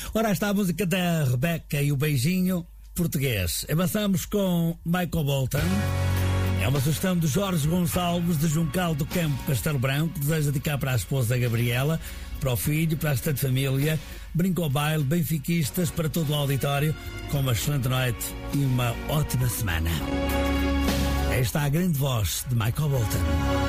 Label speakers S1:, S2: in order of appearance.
S1: Ora, está a música da Rebeca e o beijinho português. Avançamos com Michael Bolton. É uma sugestão de Jorge Gonçalves, de Juncal do Campo, Castelo Branco, que deseja dedicar para a esposa Gabriela, para o filho, para a restante família. Brinco ao baile, benfiquistas, para todo o auditório, com uma excelente noite e uma ótima semana. Esta é a grande voz de Michael Bolton.